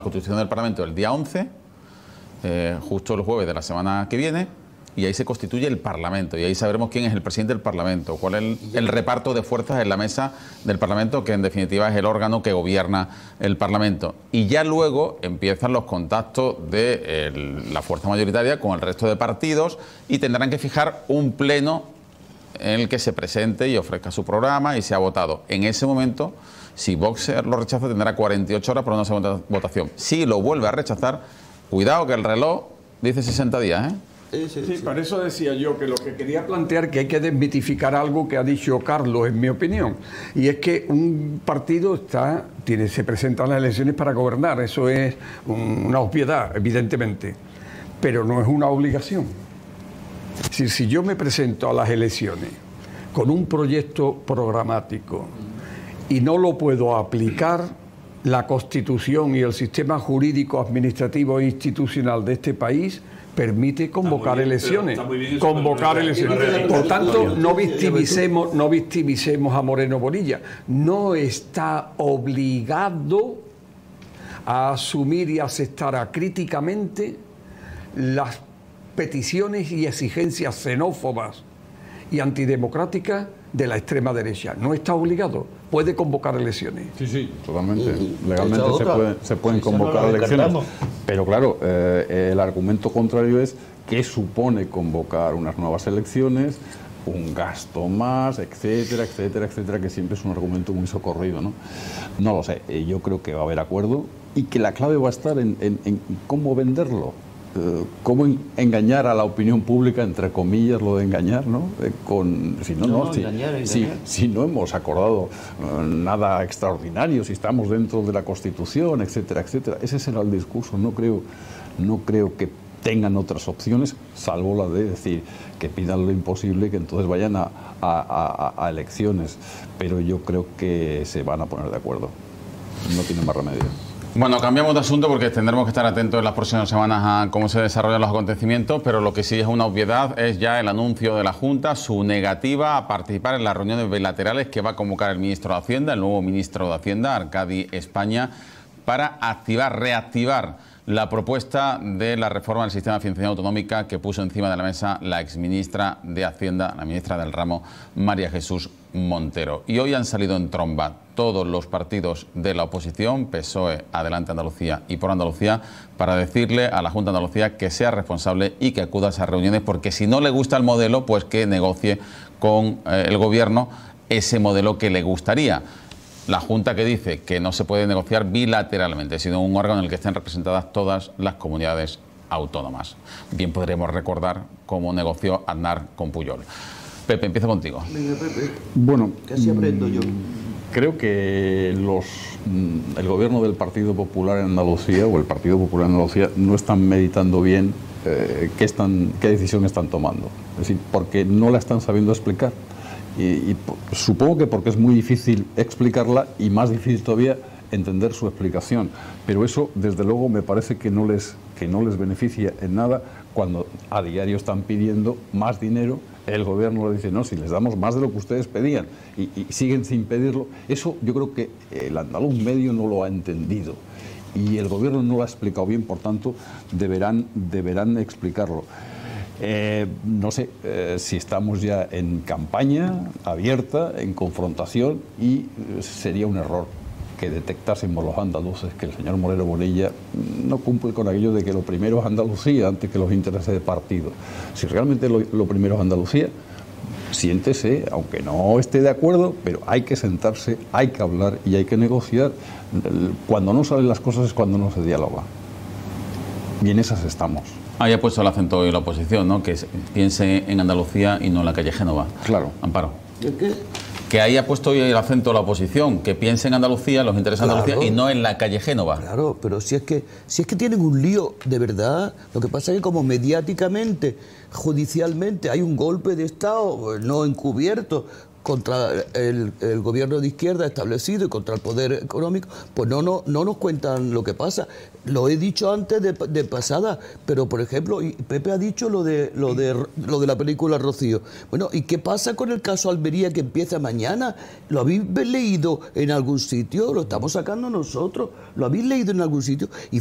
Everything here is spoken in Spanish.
Constitución del Parlamento el día 11, justo el jueves de la semana que viene, y ahí se constituye el Parlamento, y ahí sabremos quién es el presidente del Parlamento, cuál es el reparto de fuerzas en la mesa del Parlamento, que en definitiva es el órgano que gobierna el Parlamento. Y ya luego empiezan los contactos de la fuerza mayoritaria con el resto de partidos, y tendrán que fijar un pleno en el que se presente y ofrezca su programa y sea votado. En ese momento, si Vox lo rechaza, tendrá 48 horas para una segunda votación. Si lo vuelve a rechazar, cuidado que el reloj dice 60 días, ¿eh? Sí, para eso decía yo que lo que quería plantear que hay que desmitificar algo que ha dicho Carlos, en mi opinión, y es que un partido se presenta a las elecciones para gobernar, eso es una obviedad, evidentemente, pero no es una obligación. Es decir, si yo me presento a las elecciones con un proyecto programático y no lo puedo aplicar, la Constitución y el sistema jurídico, administrativo e institucional de este país permite convocar elecciones. Por tanto, no victimicemos a Moreno Bonilla. No está obligado a asumir y aceptar críticamente las peticiones y exigencias xenófobas y antidemocráticas de la extrema derecha. No está obligado. Puede convocar elecciones. Sí, totalmente. Legalmente se pueden convocar elecciones. Pero claro, el argumento contrario es que supone convocar unas nuevas elecciones, un gasto más, etcétera, etcétera, etcétera, que siempre es un argumento muy socorrido, ¿no? No lo sé. Yo creo que va a haber acuerdo y que la clave va a estar en cómo venderlo. Cómo engañar a la opinión pública, entre comillas, lo de engañar, ¿no? Si no hemos acordado nada extraordinario, si estamos dentro de la Constitución, etcétera, etcétera. Ese será el discurso. No creo que tengan otras opciones, salvo la de decir que pidan lo imposible y que entonces vayan a elecciones. Pero yo creo que se van a poner de acuerdo. No tienen más remedio. Bueno, cambiamos de asunto porque tendremos que estar atentos en las próximas semanas a cómo se desarrollan los acontecimientos, pero lo que sí es una obviedad es ya el anuncio de la Junta, su negativa a participar en las reuniones bilaterales que va a convocar el ministro de Hacienda, el nuevo ministro de Hacienda, Arcadi España, para reactivar la propuesta de la reforma del sistema de financiación autonómica que puso encima de la mesa la exministra de Hacienda, la ministra del ramo, María Jesús Montero. Y hoy han salido en tromba todos los partidos de la oposición, PSOE, Adelante Andalucía y Por Andalucía, para decirle a la Junta de Andalucía que sea responsable y que acuda a esas reuniones, porque si no le gusta el modelo, pues que negocie con el gobierno ese modelo que le gustaría. La Junta que dice que no se puede negociar bilateralmente, sino un órgano en el que estén representadas todas las comunidades autónomas. Bien podremos recordar cómo negoció Aznar con Pujol. Pepe, empiezo contigo. Venga, Pepe. Bueno, casi aprendo yo. Creo que el gobierno del Partido Popular en Andalucía, o el Partido Popular en Andalucía, no están meditando bien qué decisión están tomando. Es decir, porque no la están sabiendo explicar. Y supongo que porque es muy difícil explicarla y más difícil todavía entender su explicación. Pero eso, desde luego, me parece que no les beneficia en nada cuando a diario están pidiendo más dinero. El gobierno le dice, no, si les damos más de lo que ustedes pedían y siguen sin pedirlo. Eso yo creo que el andaluz medio no lo ha entendido y el gobierno no lo ha explicado bien, por tanto deberán explicarlo. No sé si estamos ya en campaña abierta, en confrontación, y sería un error que detectásemos los andaluces que el señor Moreno Bonilla no cumple con aquello de que lo primero es Andalucía antes que los intereses de partido. Si realmente lo primero es Andalucía, siéntese, aunque no esté de acuerdo, pero hay que sentarse, hay que hablar y hay que negociar. Cuando no salen las cosas es cuando no se dialoga. Y en esas estamos. Ahí ha puesto el acento hoy la oposición, ¿no? Que piense en Andalucía y no en la calle Génova. Claro. Amparo. ¿Qué? Que ahí ha puesto hoy el acento la oposición, que piense en Andalucía, los intereses de Andalucía y no en la calle Génova. Claro, pero si es que tienen un lío de verdad, lo que pasa es que como mediáticamente, judicialmente, hay un golpe de Estado no encubierto contra el gobierno de izquierda establecido y contra el poder económico, pues no nos cuentan lo que pasa. Lo he dicho antes de pasada, pero por ejemplo, y Pepe ha dicho lo de la película Rocío. Bueno, ¿y qué pasa con el caso Almería que empieza mañana? ¿Lo habéis leído en algún sitio? Lo estamos sacando nosotros. ¿Lo habéis leído en algún sitio? Y